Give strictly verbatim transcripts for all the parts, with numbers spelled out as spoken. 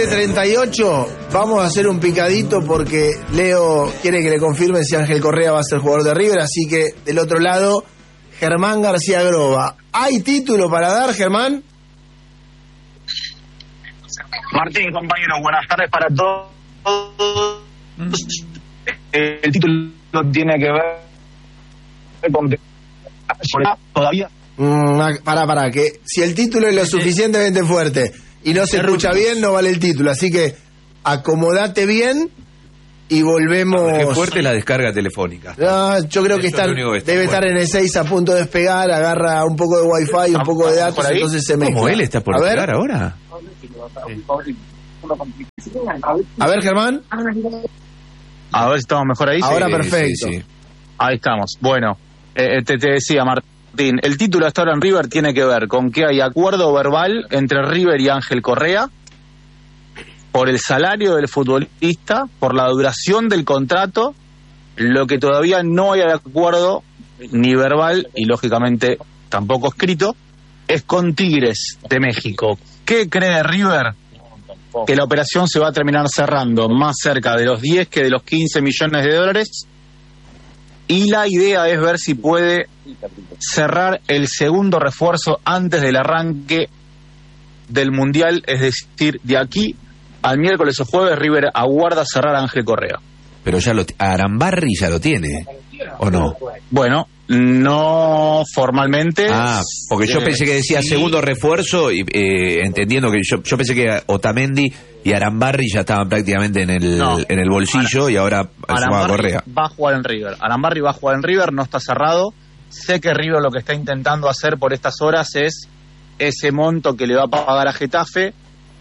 veinte treinta y ocho, vamos a hacer un picadito porque Leo quiere que le confirmen si Ángel Correa va a ser jugador de River, así que del otro lado, Germán García Groba. ¿Hay título para dar, Germán? Martín, compañeros, buenas tardes para todos. El título tiene que ver con... ¿Todavía? Mm, pará, pará, que si el título es lo suficientemente fuerte y no se escucha bien, no vale el título. Así que acomodate bien y volvemos. Qué fuerte la descarga telefónica. Ah, yo creo que, está, que debe bueno. estar en Ezeiza a punto de despegar, agarra un poco de wifi, un poco de datos, entonces se mezcla. ¿Cómo él está por despegar ahora? Sí. A ver, Germán. A ver si estamos mejor ahí. Ahora sí, perfecto. Sí, sí. Ahí estamos. Bueno, eh, te, te decía, Martín, el título hasta ahora en River tiene que ver con que hay acuerdo verbal entre River y Ángel Correa por el salario del futbolista, por la duración del contrato. Lo que todavía no hay acuerdo ni verbal y lógicamente tampoco escrito es con Tigres de México. ¿Qué cree River? Que la operación se va a terminar cerrando más cerca de los diez que de los quince millones de dólares, y la idea es ver si puede cerrar el segundo refuerzo antes del arranque del Mundial, es decir, de aquí al miércoles o jueves River aguarda cerrar a Ángel Correa. Pero ya lo Arambarri ya lo tiene, ¿o no? Bueno, no formalmente. Ah, porque yo pensé que decía sí. Segundo refuerzo, y eh, entendiendo que yo, yo pensé que Otamendi y Arambarri ya estaban prácticamente en el no. en el bolsillo Ara, y ahora Arambarri Correa. Va a jugar en River. Arambarri va a jugar en River, no está cerrado. Sé que River lo que está intentando hacer por estas horas es ese monto que le va a pagar a Getafe,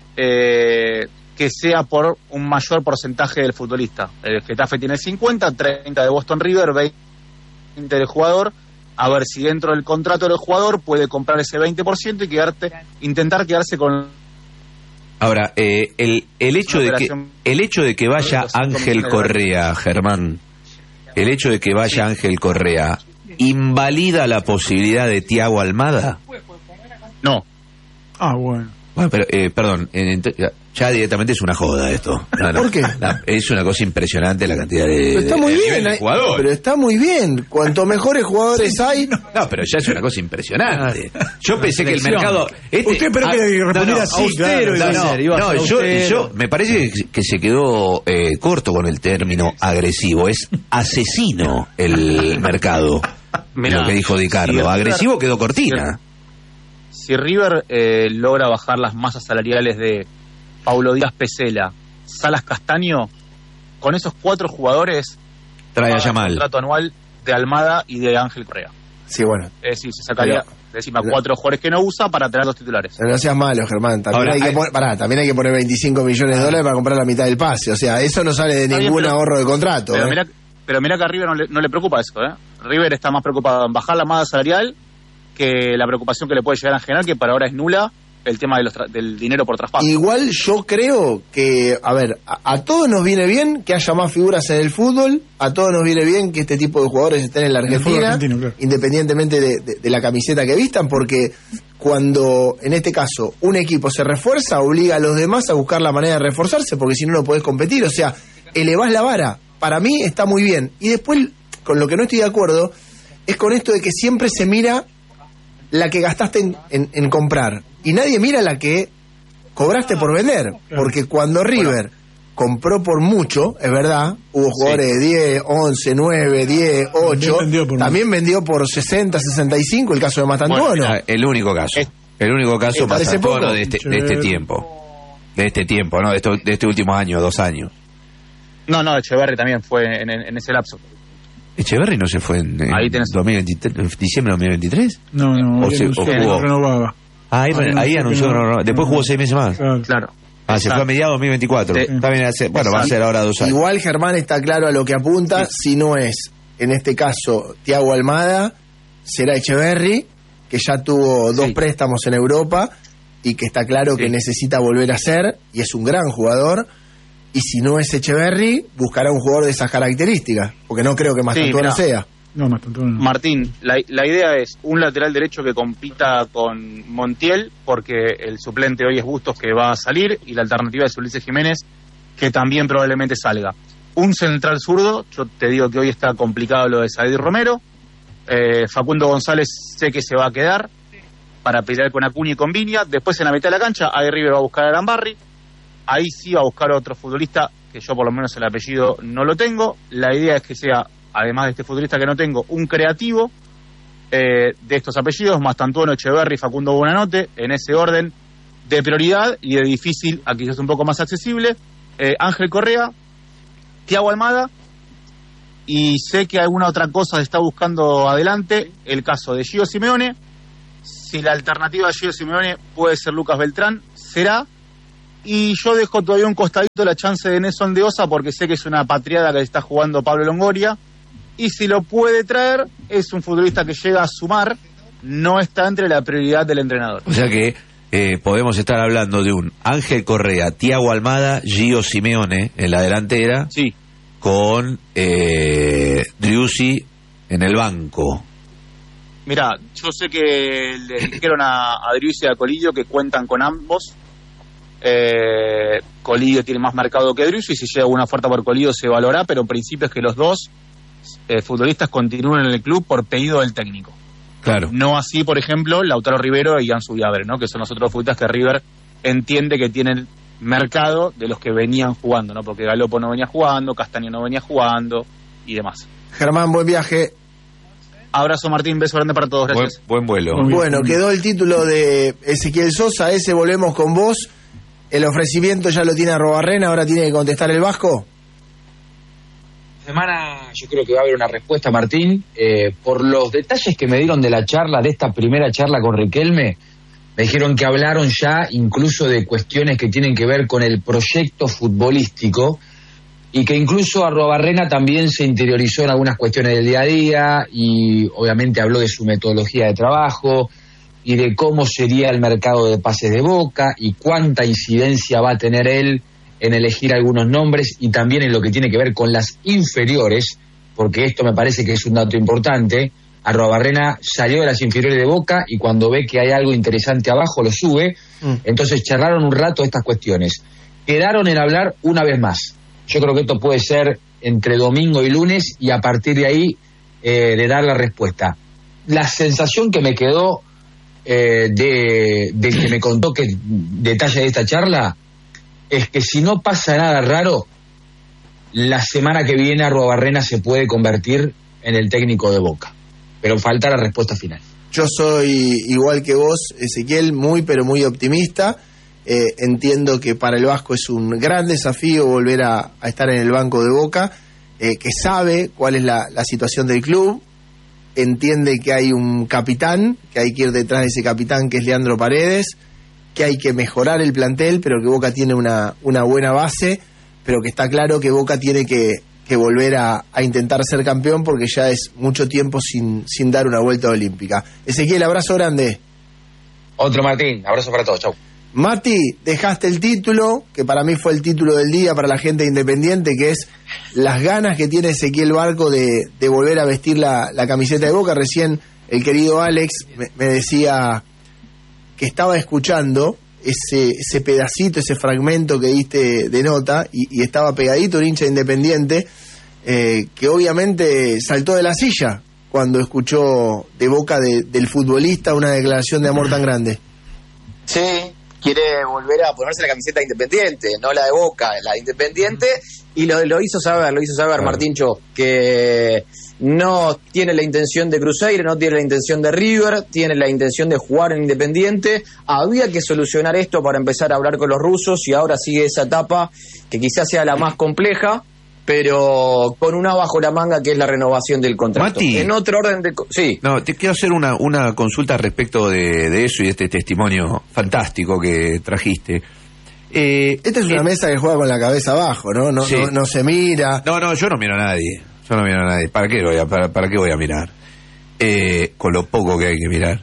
eh, que sea por un mayor porcentaje del futbolista. El Getafe tiene cincuenta, treinta de Boston River, veinte del jugador. A ver si dentro del contrato del jugador puede comprar ese veinte por ciento y quedarte, intentar quedarse con... Ahora, eh, el, el, hecho de que, el hecho de que vaya Ángel Correa, Germán, el hecho de que vaya Ángel Correa, ¿invalida la posibilidad de Thiago Almada? No. Ah, bueno. Bueno, pero, eh, perdón, eh, ya directamente es una joda esto. No, no, ¿Por qué? No, es una cosa impresionante la cantidad de, pero está muy de bien, de jugadores. Pero está muy bien. Cuanto mejores jugadores sí, hay... No, no, pero ya es una cosa impresionante. Yo pensé que el mercado... Este, usted pero que respondiera así, austero, claro. No, no, no, no yo, yo me parece que, que se quedó eh, corto con el término agresivo. Es asesino el mercado. Mirá, lo que dijo Di Carlo. Si agresivo quedó cortina. Si River eh, logra bajar las masas salariales de Paulo Díaz Pesela, Salas Castaño, con esos cuatro jugadores trae a Yamal, contrato anual de Almada y de Ángel Correa. Sí, bueno. Es decir, se sacaría de encima cuatro jugadores que no usa para tener los titulares. No seas malo, Germán. También, Ahora, hay, hay... Que poner, pará, también hay que poner veinticinco millones de dólares para comprar la mitad del pase. O sea, eso no sale de está ningún bien, pero, ahorro de contrato. Pero, ¿eh? mirá, pero mirá que a River no le, no le preocupa eso. ¿eh? River está más preocupado en bajar la masa salarial que la preocupación que le puede llegar a generar, que para ahora es nula, el tema de los tra- del dinero por traspaso. Igual yo creo que, a ver, a, a todos nos viene bien que haya más figuras en el fútbol, a todos nos viene bien que este tipo de jugadores estén en la Argentina, en claro. independientemente de, de, de la camiseta que vistan, porque cuando, en este caso, un equipo se refuerza, obliga a los demás a buscar la manera de reforzarse, porque si no, no podés competir. O sea, elevás la vara. Para mí está muy bien. Y después, con lo que no estoy de acuerdo, es con esto de que siempre se mira la que gastaste en, en, en comprar y nadie mira la que cobraste por vender, porque cuando River bueno. compró por mucho, es verdad, hubo jugadores sí. de diez, once, nueve, diez, ocho, vendió también mucho. vendió por sesenta, sesenta y cinco, el caso de Mastantuono. Bueno, el único caso, es, el único caso Mastantuono de este, de este tiempo, de este tiempo, ¿no? De, esto, de este último año, dos años. No, no, Echeverri también fue en, en, en ese lapso. ¿Echeverri no se fue en, en ahí tenés... dos mil veintitrés, diciembre de dos mil veintitrés? No, no, o se, o jugó... renovaba. Ah, ahí, ahí, ahí anunció que no, no, después jugó seis meses más. Claro. claro. Ah, se fue a mediados de dos mil veinticuatro. Sí. También hace, bueno, Exacto. va a ser ahora dos años. Igual Germán está claro a lo que apunta, sí. si no es, en este caso, Thiago Almada, será Echeverri, que ya tuvo dos sí. préstamos en Europa y que está claro sí. que necesita volver a ser, y es un gran jugador. Y si no es Echeverri, buscará un jugador de esas características, porque no creo que Mastantuono sí, sea. No, Mastantuono no. Martín, la, la idea es un lateral derecho que compita con Montiel, porque el suplente hoy es Bustos, que va a salir, y la alternativa es Ulises Jiménez, que también probablemente salga. Un central zurdo, yo te digo que hoy está complicado lo de Said Romero. eh, Facundo González sé que se va a quedar para pelear con Acuña y con Viña. Después en la mitad de la cancha, ahí River va a buscar a Arambarri. Ahí sí va a buscar a otro futbolista, que yo por lo menos el apellido no lo tengo. La idea es que sea, además de este futbolista que no tengo, un creativo eh, de estos apellidos: Mastantuono, Echeverri, Facundo Buenanote, en ese orden de prioridad y de difícil a quizás un poco más accesible. eh, Ángel Correa, Thiago Almada, y sé que alguna otra cosa se está buscando adelante, el caso de Gio Simeone. Si la alternativa de Gio Simeone puede ser Lucas Beltrán, será. Y yo dejo todavía un costadito la chance de Nelson de Osa, porque sé que es una patriada que está jugando Pablo Longoria, y si lo puede traer, es un futbolista que llega a sumar, no está entre la prioridad del entrenador. O sea que eh, podemos estar hablando de un Ángel Correa, Thiago Almada, Gio Simeone en la delantera, sí, con eh, Driussi en el banco. Mirá, yo sé que le dijeron a, a Driussi y a Colillo que cuentan con ambos. eh, Colillo tiene más mercado que Driussi, si llega alguna oferta por Colillo se valora, pero en principio es que los dos eh, futbolistas continúen en el club por pedido del técnico. Claro. No así, por ejemplo, Lautaro Rivero y Ansu Viabre, ¿no? Que son los otros futbolistas que River entiende que tienen mercado de los que venían jugando, ¿no? Porque Galopo no venía jugando, Castaño no venía jugando y demás. Germán, buen viaje. Abrazo, Martín, beso grande para todos, gracias. Buen, buen vuelo. Bueno, quedó el título de Ezequiel Sosa, ese volvemos con vos. El ofrecimiento ya lo tiene Arrobarrena, ahora tiene que contestar el Vasco. Semana yo creo que va a haber una respuesta, Martín. Eh, por los detalles que me dieron de la charla, de esta primera charla con Riquelme, me dijeron que hablaron ya incluso de cuestiones que tienen que ver con el proyecto futbolístico, y que incluso Arrobarrena también se interiorizó en algunas cuestiones del día a día, y obviamente habló de su metodología de trabajo y de cómo sería el mercado de pases de Boca y cuánta incidencia va a tener él en elegir algunos nombres, y también en lo que tiene que ver con las inferiores, porque esto me parece que es un dato importante. Arrobarrena salió de las inferiores de Boca y cuando ve que hay algo interesante abajo lo sube. mm. Entonces charlaron un rato estas cuestiones, quedaron en hablar una vez más. Yo creo que esto puede ser entre domingo y lunes, y a partir de ahí eh, de dar la respuesta. La sensación que me quedó eh, de, de que me contó que detalle de esta charla es que si no pasa nada raro, la semana que viene Arrobarrena se puede convertir en el técnico de Boca, pero falta la respuesta final. Yo soy igual que vos, Ezequiel, muy pero muy optimista. Eh, entiendo que para el Vasco es un gran desafío volver a, a estar en el banco de Boca, eh, que sabe cuál es la, la situación del club, entiende que hay un capitán, que hay que ir detrás de ese capitán, que es Leandro Paredes, que hay que mejorar el plantel, pero que Boca tiene una, una buena base, pero que está claro que Boca tiene que, que volver a, a intentar ser campeón, porque ya es mucho tiempo sin, sin dar una vuelta olímpica. Ezequiel, abrazo grande. Otro, Martín, abrazo para todos, chau. Mati, dejaste el título, que para mí fue el título del día para la gente Independiente, que es las ganas que tiene Ezequiel Barco de, de volver a vestir la, la camiseta de Boca. Recién el querido Alex me, me decía que estaba escuchando ese, ese pedacito, ese fragmento que diste de nota, y, y estaba pegadito un hincha Independiente, eh, que obviamente saltó de la silla cuando escuchó de boca de, del futbolista una declaración de amor tan grande. Sí, quiere volver a ponerse la camiseta Independiente, no la de Boca, la de Independiente, y lo, lo hizo saber, lo hizo saber claro. Martíncho, que no tiene la intención de Cruzeiro, no tiene la intención de River, tiene la intención de jugar en Independiente. Había que solucionar esto para empezar a hablar con los rusos, y ahora sigue esa etapa que quizás sea la más compleja, pero con una bajo la manga, que es la renovación del contrato. Mati, en otro orden de... Sí. No, te quiero hacer una, una consulta respecto de, de eso y de este testimonio fantástico que trajiste. Eh, Esta es una eh, mesa que juega con la cabeza abajo, ¿no? No, sí. no, no se mira. No, no, yo no miro a nadie. Yo no miro a nadie. ¿Para qué voy a, para, para qué voy a mirar? Eh, con lo poco que hay que mirar.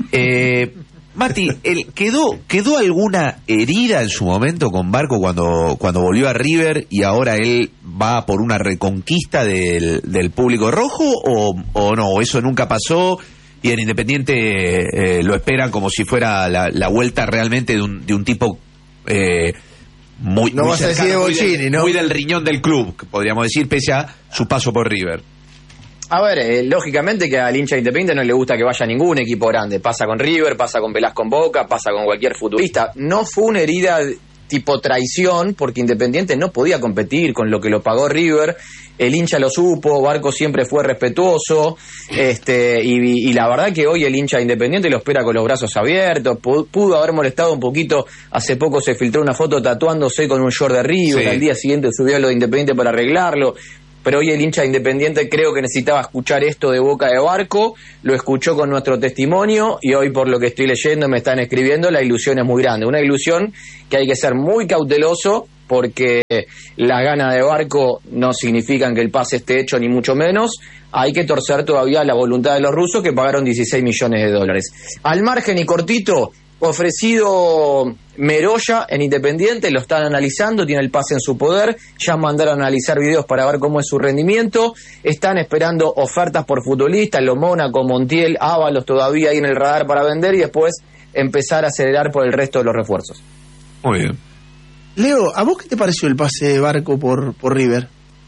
Eh... Mati, el, ¿quedó quedó alguna herida en su momento con Barco cuando cuando volvió a River y ahora él va por una reconquista del, del público rojo o, o no, eso nunca pasó y en Independiente eh, lo esperan como si fuera la, la vuelta realmente de un, de un tipo eh, muy, no muy vas cercano, a decir de Bochini, muy, del, ¿no? muy del riñón del club, podríamos decir, pese a su paso por River. A ver, eh, lógicamente que al hincha Independiente no le gusta que vaya ningún equipo grande. Pasa con River, pasa con Velasco en Boca, pasa con cualquier futbolista. No fue una herida tipo traición, porque Independiente no podía competir con lo que lo pagó River. El hincha lo supo, Barco siempre fue respetuoso, este, y, y la verdad que hoy el hincha Independiente lo espera con los brazos abiertos. Pudo, pudo haber molestado un poquito. Hace poco se filtró una foto tatuándose con un short de River, sí. Al día siguiente subió a lo de Independiente para arreglarlo. Pero hoy el hincha Independiente creo que necesitaba escuchar esto de boca de Barco, lo escuchó con nuestro testimonio y hoy por lo que estoy leyendo me están escribiendo, la ilusión es muy grande, una ilusión que hay que ser muy cauteloso porque las ganas de Barco no significan que el pase esté hecho ni mucho menos, hay que torcer todavía la voluntad de los rusos que pagaron dieciséis millones de dólares. Al margen y cortito, ofrecido Meroya en Independiente, lo están analizando, tiene el pase en su poder, ya mandaron a analizar videos para ver cómo es su rendimiento, están esperando ofertas por futbolistas, lo Mónaco, Montiel, Ábalos todavía ahí en el radar para vender y después empezar a acelerar por el resto de los refuerzos. Muy bien. Leo, ¿a vos qué te pareció el pase de Barco por, por River?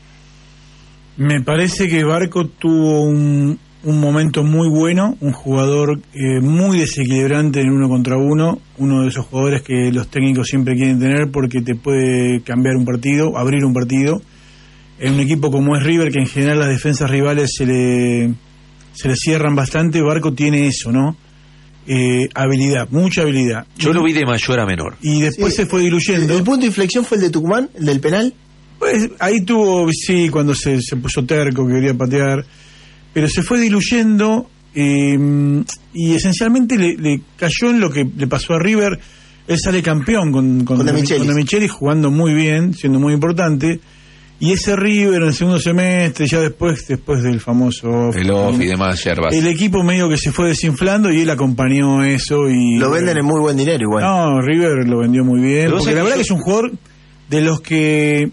Me parece que Barco tuvo un, un momento muy bueno, un jugador eh, muy desequilibrante en uno contra uno, uno de esos jugadores que los técnicos siempre quieren tener porque te puede cambiar un partido, abrir un partido. En un equipo como es River, que en general las defensas rivales se le, se le cierran bastante, Barco tiene eso, ¿no? Eh, habilidad, mucha habilidad. Yo y, lo vi de mayor a menor. Y después sí, se fue diluyendo. ¿El, el punto de inflexión fue el de Tucumán, el del penal? Pues ahí tuvo, sí, cuando se, se puso terco, que quería patear, pero se fue diluyendo eh, y esencialmente le, le cayó en lo que le pasó a River. Él sale campeón con, con, con De Michelis. con De Michelis, jugando muy bien, siendo muy importante. Y ese River en el segundo semestre, ya después después del famoso el off y demás yerbas, el equipo medio que se fue desinflando y él acompañó eso y lo venden en muy buen dinero igual. No, River lo vendió muy bien, porque la verdad yo... que es un jugador de los que,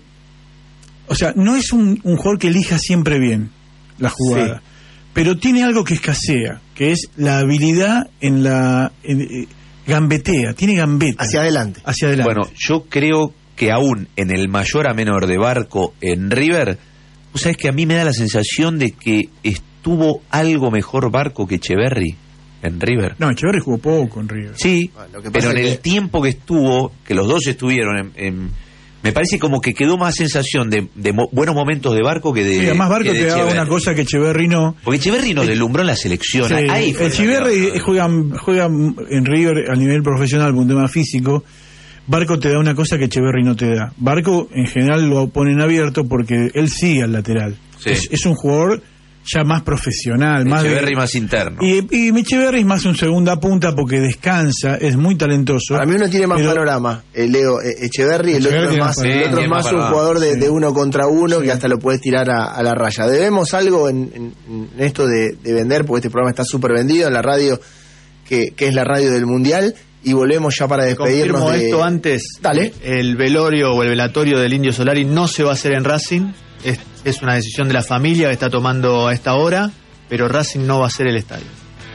o sea, no es un, un jugador que elija siempre bien la jugada, sí, pero tiene algo que escasea, que es la habilidad en la en, eh, gambetea, tiene gambeta hacia adelante. Hacia adelante. Bueno, yo creo que aún en el mayor a menor de Barco en River, vos sabés que a mí me da la sensación de que estuvo algo mejor Barco que Echeverri en River. No, Echeverri jugó poco en River. Sí, bueno, pero en el que... tiempo que estuvo, que los dos estuvieron, en, en, me parece como que quedó más sensación de, de mo- buenos momentos de Barco que de sí, además Barco que de te daba una cosa que Echeverri no. Porque Echeverri nos deslumbró en la selección. Sí, ahí fue Echeverri juega, juega en River a nivel profesional por un tema físico. Barco te da una cosa que Echeverri no te da. Barco en general lo ponen abierto porque él sigue al lateral. Sí. Es, es un jugador ya más profesional. Echeverri más, más interno. Y, y Echeverri es más un segunda punta porque descansa, es muy talentoso. A mí uno tiene más pero, panorama, eh, Leo, eh, Echeverri, el otro es más, sí, el otro es más un jugador de, sí. de uno contra uno sí. que hasta lo puedes tirar a, a la raya. Debemos algo en, en, en esto de, de vender, porque este programa está súper vendido en la radio, que, que es la radio del Mundial. Y volvemos ya para despedirnos. Confirmo de... esto antes. Dale. El velorio o el velatorio del Indio Solari no se va a hacer en Racing. Es, es una decisión de la familia que está tomando a esta hora, pero Racing no va a ser el estadio.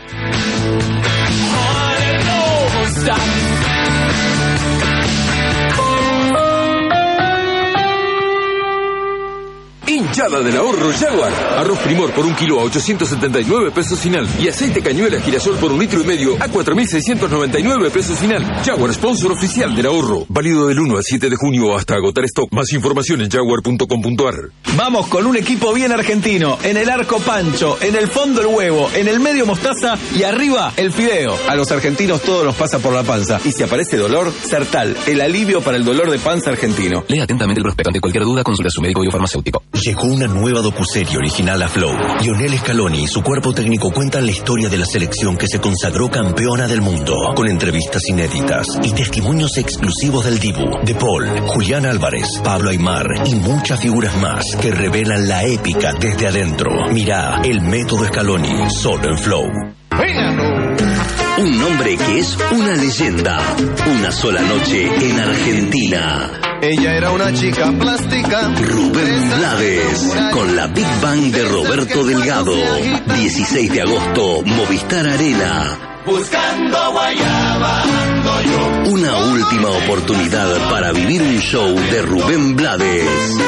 Hinchada del ahorro Jaguar. Arroz Primor por un kilo a ochocientos setenta y nueve pesos final. Y aceite cañuela girasol por un litro y medio a cuatro mil seiscientos noventa y nueve pesos final. Jaguar, sponsor oficial del ahorro. Válido del uno al siete de junio hasta agotar stock. Más información en jaguar punto com punto a r. Vamos con un equipo bien argentino. En el arco Pancho, en el fondo el huevo, en el medio mostaza y arriba el fideo. A los argentinos todo nos pasa por la panza. Y si aparece dolor, Sertal, el alivio para el dolor de panza argentino. Lea atentamente el prospecto. Ante cualquier duda, consulta a su médico y o farmacéutico. Llegó una nueva docuserie original a Flow. Lionel Scaloni y su cuerpo técnico cuentan la historia de la selección que se consagró campeona del mundo, con entrevistas inéditas y testimonios exclusivos del Dibu, De Paul, Julián Álvarez, Pablo Aimar y muchas figuras más que revelan la épica desde adentro. Mirá El Método Scaloni, solo en Flow. Un nombre que es una leyenda. Una sola noche en Argentina. Ella era una chica plástica. Rubén Blades, con la Big Bang de Roberto Delgado. dieciséis de agosto, Movistar Arena. Buscando guayaba ando yo. Una última oportunidad para vivir un show de Rubén Blades.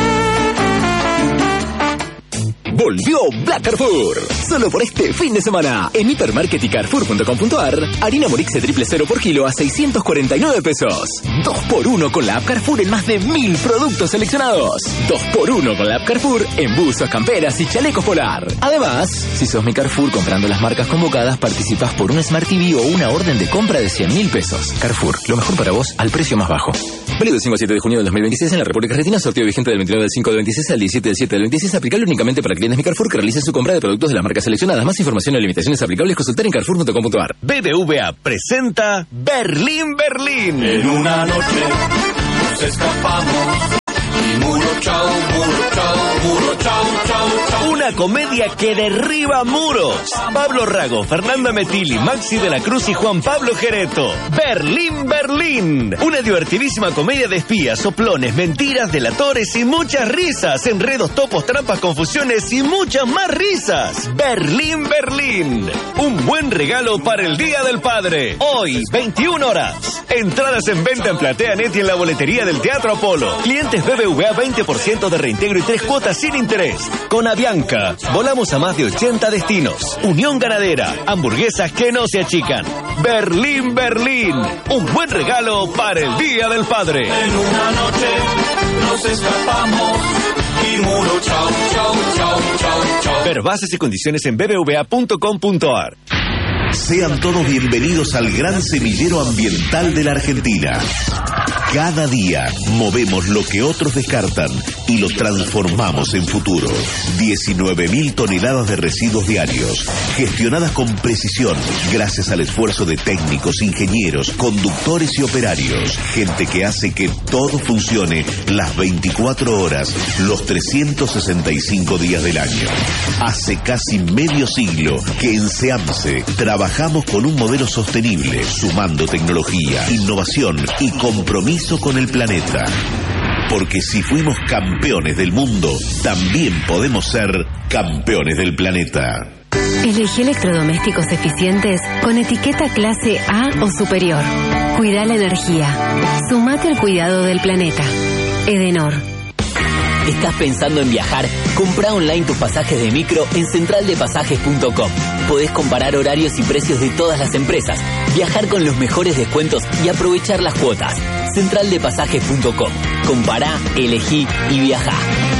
Volvió Black Carrefour. Solo por este fin de semana. En Hipermarket y Carrefour punto com punto ar, harina Morixe triple cero por kilo a seiscientos cuarenta y nueve pesos. dos por uno con la app Carrefour en más de mil productos seleccionados. dos por uno con la app Carrefour en buzos, camperas y chalecos polar. Además, si sos mi Carrefour comprando las marcas convocadas, participás por un Smart T V o una orden de compra de cien mil pesos. Carrefour, lo mejor para vos al precio más bajo. Válido del cinco al siete de junio del dos mil veintiséis en la República Argentina. Sorteo vigente del veintinueve del cinco del veintiséis al diecisiete del siete del veintiséis. Aplicable únicamente para clientes Mi Carrefour que realicen su compra de productos de las marcas seleccionadas. Más información y limitaciones aplicables consultar en carrefour punto com punto ar. B B V A presenta Berlín, Berlín. En una noche nos escapamos y muro chau, muro chau, muro chau, chau, chau. Una comedia que derriba muros. Pablo Rago, Fernanda Metilli, Maxi de la Cruz y Juan Pablo Gereto. Berlín, Berlín. Una divertidísima comedia de espías, soplones, mentiras, delatores y muchas risas. Enredos, topos, trampas, confusiones y muchas más risas. Berlín, Berlín. Un buen regalo para el Día del Padre. Hoy, veintiuna horas. Entradas en venta en PlateaNet y en la boletería del Teatro Apolo. Clientes B B V A veinte por ciento de reintegro y tres cuotas sin interés. Con Avianca, volamos a más de ochenta destinos. Unión Ganadera, hamburguesas que no se achican. Berlín, Berlín. Un buen regalo para el Día del Padre. En una noche nos escapamos y muro chau, chau, chau, chau, chau. Ver bases y condiciones en b b v a punto com punto ar. Sean todos bienvenidos al gran semillero ambiental de la Argentina. Cada día movemos lo que otros descartan y lo transformamos en futuro. diecinueve mil toneladas de residuos diarios, gestionadas con precisión gracias al esfuerzo de técnicos, ingenieros, conductores y operarios. Gente que hace que todo funcione las veinticuatro horas, los trescientos sesenta y cinco días del año. Hace casi medio siglo que en SEAMSE trabajamos con un modelo sostenible, sumando tecnología, innovación y compromiso con el planeta. Porque si fuimos campeones del mundo, también podemos ser campeones del planeta. Elegí electrodomésticos eficientes con etiqueta clase A o superior. Cuida la energía. Sumate al cuidado del planeta. Edenor. ¿Estás pensando en viajar? Compra online tus pasajes de micro en central de pasajes punto com. Podés comparar horarios y precios de todas las empresas, viajar con los mejores descuentos y aprovechar las cuotas. central de pasajes punto com. Compará, elegí y viajá.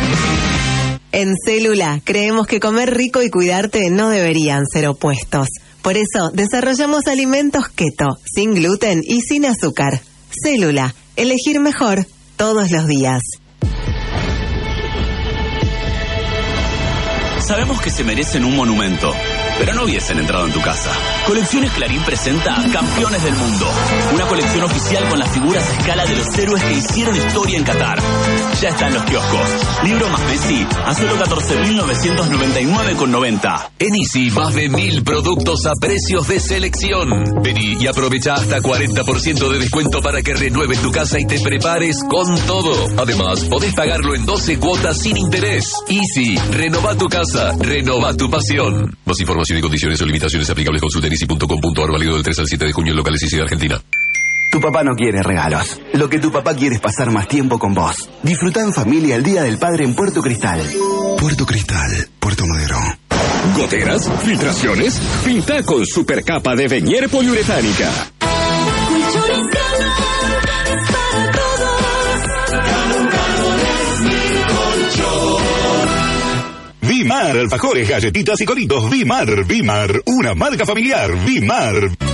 En Célula creemos que comer rico y cuidarte no deberían ser opuestos. Por eso desarrollamos alimentos keto, sin gluten y sin azúcar. Célula, elegir mejor todos los días. Sabemos que se merecen un monumento, pero no hubiesen entrado en tu casa. Colecciones Clarín presenta Campeones del Mundo, una colección oficial con las figuras a escala de los héroes que hicieron historia en Qatar. Ya está en los kioscos. Libro más Messi a solo catorce mil novecientos noventa y nueve con noventa. En Easy, más de mil productos a precios de selección. Vení y aprovecha hasta cuarenta por ciento de descuento para que renueves tu casa y te prepares con todo. Además, podés pagarlo en doce cuotas sin interés. Easy, renova tu casa, renova tu pasión. Más información y condiciones o limitaciones aplicables consulta en easy punto com punto ar, válido del tres al siete de junio en locales Easy de Argentina. Tu papá no quiere regalos. Lo que tu papá quiere es pasar más tiempo con vos. Disfrutá en familia el Día del Padre en Puerto Cristal. Puerto Cristal, Puerto Madero. ¿Goteras? ¿Filtraciones? Pinta con supercapa de Venier poliuretánica. Vimar, alfajores, galletitas y coritos. Vimar, Vimar, una marca familiar. Vimar.